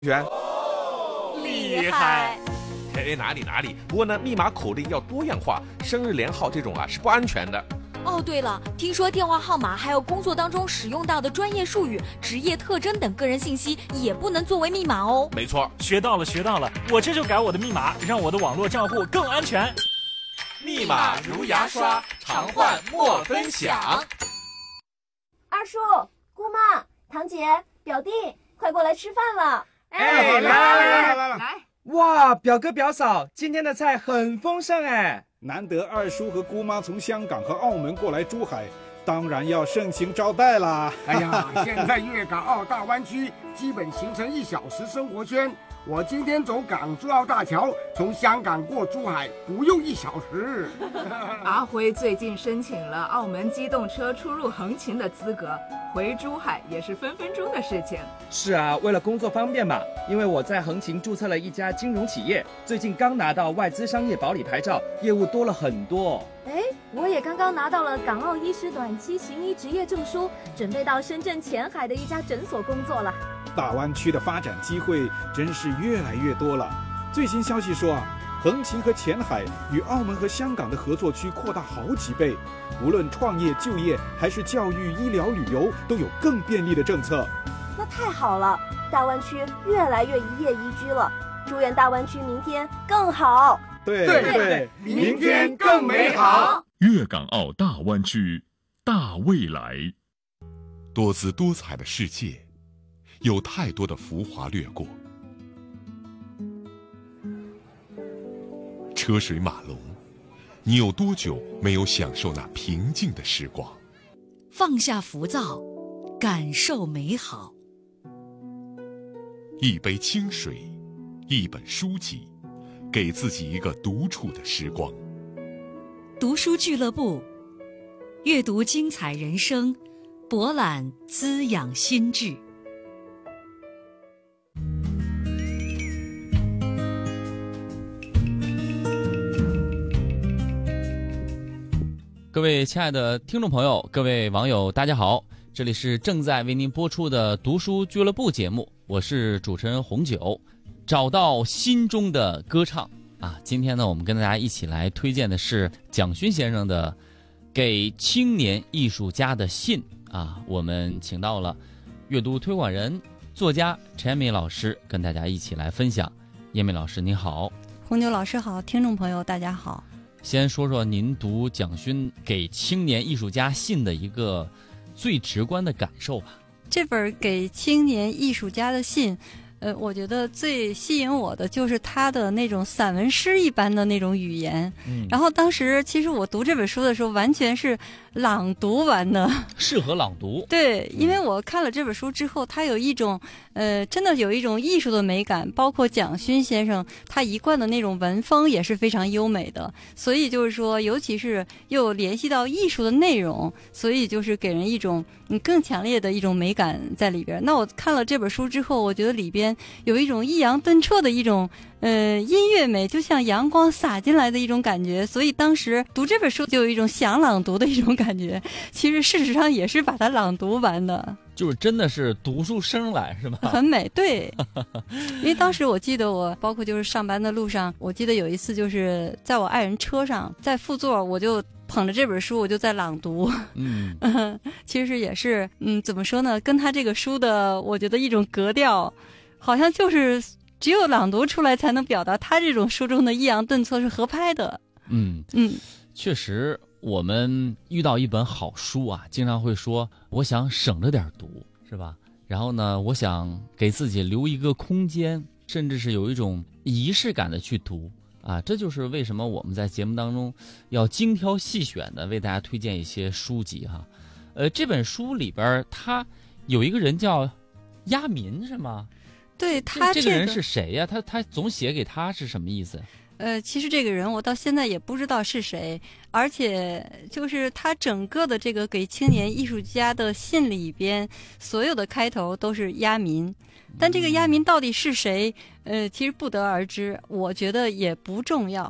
全？ 厉害！ 哎，哪里？不过呢，密码口令要多样化，生日连号这种是不安全的。 哦，对了，听说电话号码还有工作当中使用到的专业术语、职业特征等个人信息也不能作为密码哦。 没错， 学到了，我这就改我的密码，让我的网络账户更安全。 密码如牙刷，常换莫分享。 二叔、姑妈、堂姐、表弟，快过来吃饭了！ 哎，来！哇，表哥表嫂，今天的菜很丰盛哎。 难得二叔和姑妈从香港和澳门过来珠海，当然要盛情招待啦。 哎呀，现在粤港澳大湾区基本形成1小时生活圈。我今天走港珠澳大桥，从香港过珠海不用1小时。 阿辉最近申请了澳门机动车出入横琴的资格，回珠海也是分分钟的事情。 是啊，为了工作方便嘛，因为我在横琴注册了一家金融企业，最近刚拿到外资商业保理牌照，业务多了很多。 哎，我也刚刚拿到了港澳医师短期行医执业证书，准备到深圳前海的一家诊所工作了。 大湾区的发展机会真是越来越多了。最新消息说横琴和前海与澳门和香港的合作区扩大好几倍，无论创业、就业还是教育、医疗、旅游，都有更便利的政策。 那太好了，大湾区越来越一叶一居了。祝愿大湾区明天更好。 对， 明天更美好。 粤港澳大湾区，大未来。 多姿多彩的世界，有太多的浮华掠过，车水马龙，你有多久没有享受那平静的时光？ 放下浮躁，感受美好。 一杯清水，一本书籍，给自己一个独处的时光。 读书俱乐部，阅读精彩人生，博览滋养心智。 各位亲爱的听众朋友，各位网友，大家好，这里是正在为您播出的读书俱乐部节目，我是主持人红九。找到心中的歌唱今天呢，我们跟大家一起来推荐的是蒋勋先生的给青年艺术家的信我们请到了阅读推广人、作家陈彦美老师跟大家一起来分享。彦美老师您好。 红牛老师好，听众朋友大家好。 先说说您读蒋勋给青年艺术家信的一个最直观的感受吧。 这本给青年艺术家的信我觉得最吸引我的就是他的那种散文诗一般的那种语言。然后当时其实我读这本书的时候完全是朗读完的， 适合朗读。 对，因为我看了这本书之后，它有一种真的有一种艺术的美感，包括蒋勋先生他一贯的那种文风也是非常优美的，所以就是说尤其是又联系到艺术的内容，所以就是给人一种更强烈的一种美感在里边。那我看了这本书之后，我觉得里边有一种抑扬顿挫的一种音乐美，就像阳光洒进来的一种感觉，所以当时读这本书就有一种想朗读的一种感觉。其实事实上也是把它朗读完的， 就是真的是读出声来是吧？ 很美，对。因为当时我记得我包括就是上班的路上，我记得有一次就是在我爱人车上，在副座我就捧着这本书我就在朗读。其实也是怎么说呢，跟他这个书的我觉得一种格调好像就是只有朗读出来才能表达他这种书中的抑扬顿挫是合拍的。 确实我们遇到一本好书经常会说我想省着点读，是吧？然后呢，我想给自己留一个空间，甚至是有一种仪式感的去读这就是为什么我们在节目当中要精挑细选的为大家推荐一些书籍这本书里边他有一个人叫亚民是吗？ 对，他这个人是谁呀？他总写给他是什么意思？ 其实这个人我到现在也不知道是谁，而且就是他整个的这个给青年艺术家的信里边，所有的开头都是亚民，但这个亚民到底是谁，其实不得而知，我觉得也不重要。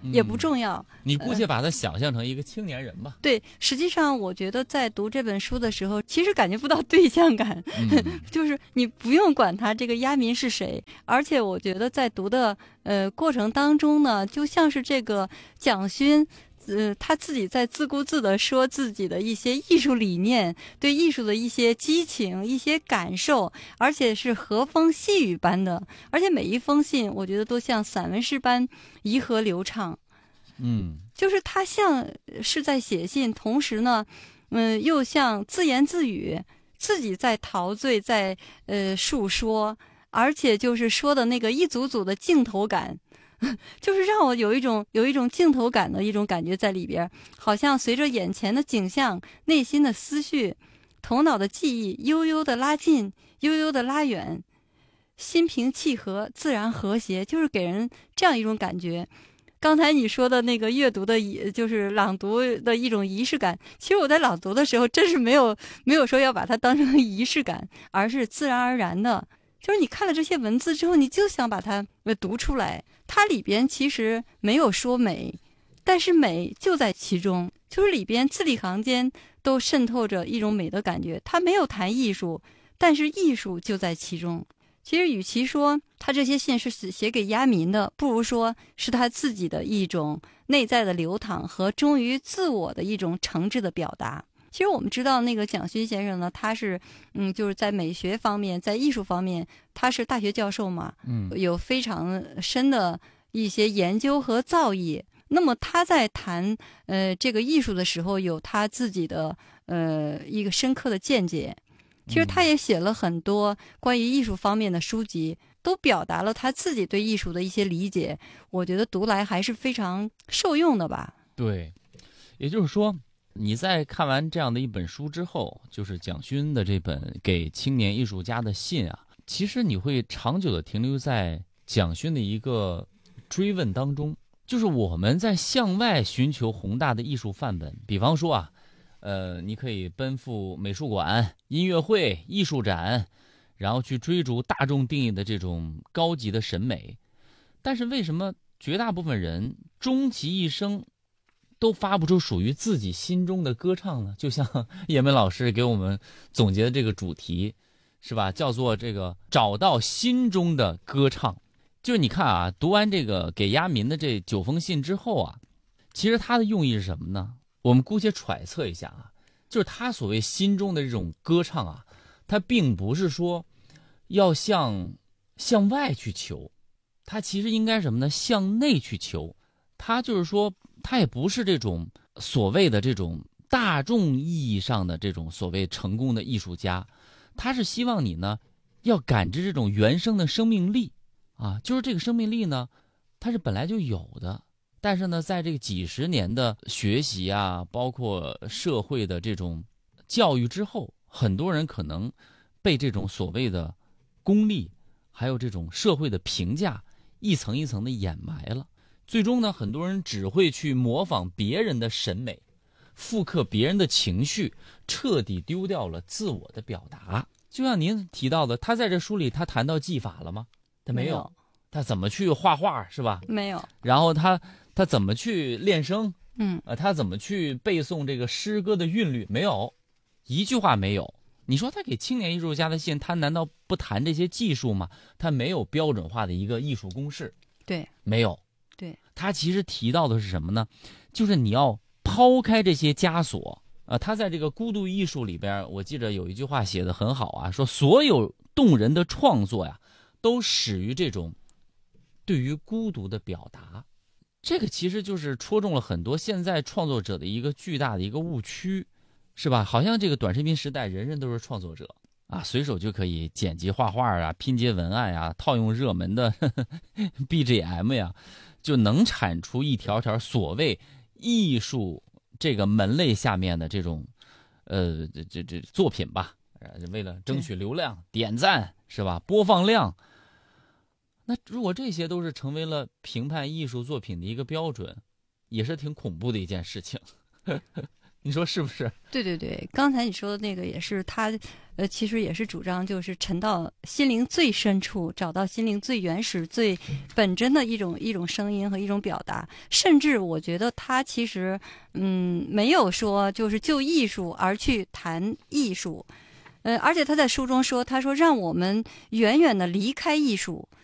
也不重要。 你姑且把它想象成一个青年人吧。 对，实际上我觉得在读这本书的时候，其实感觉不到对象感，就是你不用管他这个压民是谁，而且我觉得在读的过程当中呢，就像是这个蒋勋。他自己在自顾自地说自己的一些艺术理念，对艺术的一些激情、一些感受，而且是和风细雨般的，而且每一封信我觉得都像散文诗般怡和流畅。就是他像是在写信，同时呢，又像自言自语，自己在陶醉，在述说，而且就是说的那个一组组的镜头感。就是让我有一种镜头感的一种感觉在里边，好像随着眼前的景象，内心的思绪，头脑的记忆悠悠的拉近，悠悠的拉远，心平气和，自然和谐，就是给人这样一种感觉。刚才你说的那个阅读的，就是朗读的一种仪式感，其实我在朗读的时候真是没有说要把它当成仪式感，而是自然而然的。就是你看了这些文字之后，你就想把它读出来。它里边其实没有说美，但是美就在其中，就是里边字里行间都渗透着一种美的感觉。它没有谈艺术，但是艺术就在其中。其实与其说他这些信是写给压民的，不如说是他自己的一种内在的流淌和忠于自我的一种诚挚的表达。其实我们知道那个蒋勋先生呢，他是就是在美学方面，在艺术方面，他是大学教授嘛，有非常深的一些研究和造诣。那么他在谈这个艺术的时候，有他自己的一个深刻的见解。其实他也写了很多关于艺术方面的书籍，都表达了他自己对艺术的一些理解。我觉得读来还是非常受用的吧。 对，也就是说，你在看完这样的一本书之后，就是蒋勋的这本《给青年艺术家的信》啊，其实你会长久的停留在蒋勋的一个追问当中，就是我们在向外寻求宏大的艺术范本，比方说啊，你可以奔赴美术馆、音乐会、艺术展，然后去追逐大众定义的这种高级的审美，但是为什么绝大部分人终其一生都发不出属于自己心中的歌唱呢？就像叶文老师给我们总结的这个主题，是吧？叫做这个找到心中的歌唱。就是你看啊，读完这个给压民的这9封信之后啊，其实他的用意是什么呢？我们姑且揣测一下啊，就是他所谓心中的这种歌唱啊，他并不是说要向外去求，他其实应该什么呢？向内去求。他就是说，他也不是这种所谓的这种大众意义上的这种所谓成功的艺术家，他是希望你呢要感知这种原生的生命力啊，就是这个生命力呢，它是本来就有的，但是呢，在这个几十年的学习啊，包括社会的这种教育之后，很多人可能被这种所谓的功利，还有这种社会的评价一层一层的掩埋了。最终呢，很多人只会去模仿别人的审美，复刻别人的情绪，彻底丢掉了自我的表达。就像您提到的，他在这书里他谈到技法了吗？他没有。他怎么去画画是吧？ 没有。然后他怎么去练声？他怎么去背诵这个诗歌的韵律？没有，一句话没有。你说他给青年艺术家的信，他难道不谈这些技术吗？他没有标准化的一个艺术公式。 对， 没有。 对， 他其实提到的是什么呢？就是你要抛开这些枷锁他在这个孤独艺术里边，我记得有一句话写得很好啊，说所有动人的创作呀，都始于这种对于孤独的表达。这个其实就是戳中了很多现在创作者的一个巨大的一个误区，是吧？好像这个短视频时代，人人都是创作者啊，随手就可以剪辑画画啊，拼接文案啊，套用热门的BGM 呀，就能产出一条条所谓艺术这个门类下面的这种这作品吧，为了争取流量、点赞是吧？播放量。那如果这些都是成为了评判艺术作品的一个标准，也是挺恐怖的一件事情。 你说是不是？ 对对对，刚才你说的那个也是他，其实也是主张就是沉到心灵最深处，找到心灵最原始、最本真的一种声音和一种表达。甚至我觉得他其实，没有说就是就艺术而去谈艺术，而且他在书中说，他说让我们远远的离开艺术，